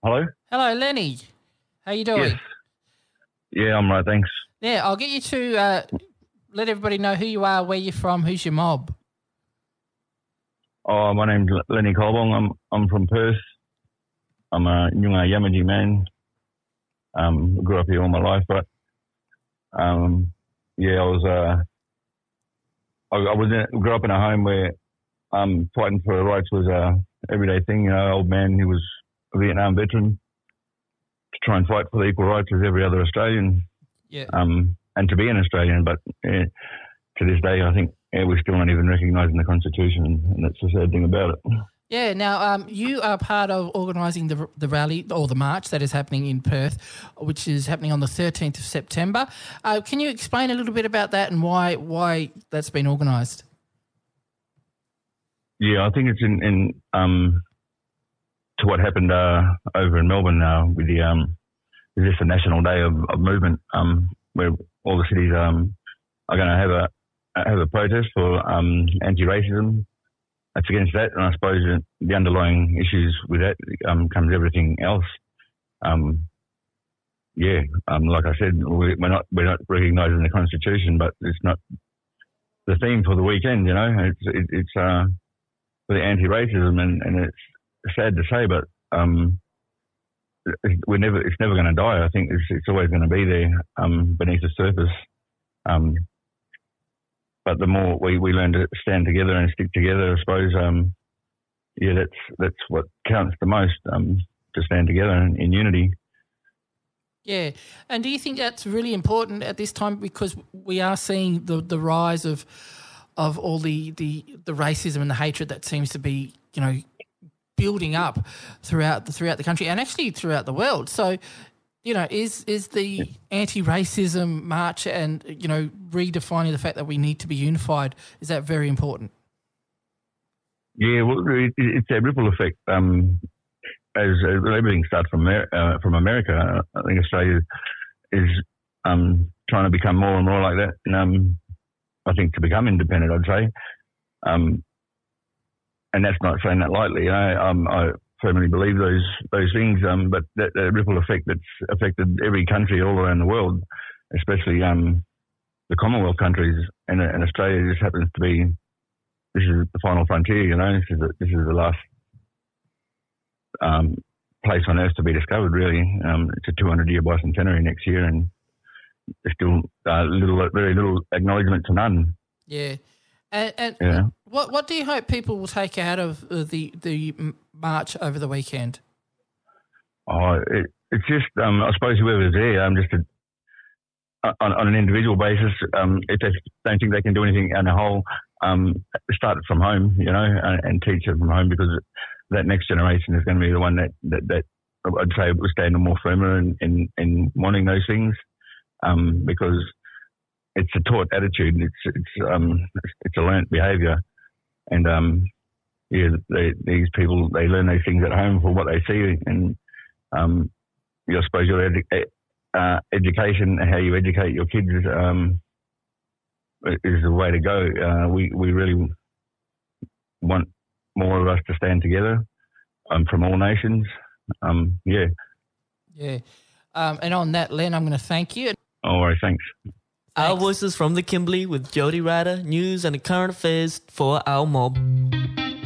Hello? Hello, Lenny. How you doing? Yes. Yeah, I'm right, thanks. Yeah, I'll get you to let everybody know who you are, where you're from, who's your mob. Oh, my name's Lenny Colbong. I'm from Perth. I'm a Nyunga Yamaji man. Grew up here all my life, but grew up in a home where fighting for rights was a everyday thing. You know, old man who was a Vietnam veteran to try and fight for the equal rights as every other Australian. Yeah. And to be an Australian, but to this day, I think we're still not even recognising the Constitution, and that's the sad thing about it. Yeah. Now, you are part of organising the rally or the march that is happening in Perth, which is happening on the 13th of September. Can you explain a little bit about that and why that's been organised? Yeah, I think it's in to what happened over in Melbourne with the is this a national day of movement where all the cities are going to have a protest for anti-racism. That's against that, and I suppose the underlying issues with that comes everything else. Like I said, we're not recognising the Constitution, but it's not the theme for the weekend. You know, it's for the anti-racism, and it's sad to say, but it's never going to die. I think it's always going to be there beneath the surface. But the more we learn to stand together and stick together, I suppose, that's what counts the most, to stand together in unity. Yeah. And do you think that's really important at this time, because we are seeing the rise of all the racism and the hatred that seems to be, building up throughout the country and actually throughout the world? So, is the anti-racism march and, redefining the fact that we need to be unified, is that very important? Yeah, well, it's a ripple effect. As everything starts from America, I think Australia is trying to become more and more like that. And I think to become independent, I'd say. And that's not saying that lightly. I firmly believe those things, but that ripple effect that's affected every country all around the world, especially the Commonwealth countries, and Australia just happens to be. This is the final frontier, This is the last place on Earth to be discovered. Really, it's a 200-year bicentenary next year, and there's still very little acknowledgement to none. Yeah. And what do you hope people will take out of the march over the weekend? Oh, it's just I suppose whoever's there, just on an individual basis, if they don't think they can do anything on a whole, start it from home, and teach it from home, because that next generation is going to be the one that I'd say will stand more firmer in wanting those things, because it's a taught attitude. It's a learnt behaviour, and these people, they learn these things at home for what they see, and I suppose your education, how you educate your kids, is the way to go. We really want more of us to stand together, from all nations. Yeah. And on that, Len, I'm going to thank you. All right, thanks. Our voices from the Kimberley with Jody Ryder, news and current affairs for our mob.